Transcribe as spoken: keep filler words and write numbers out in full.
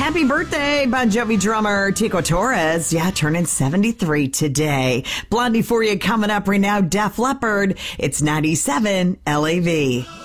Happy birthday, Bon Jovi drummer Tico Torres. Yeah, turning seventy-three today. Blondie for you coming up right now. Def Leppard. It's ninety-seven L A V.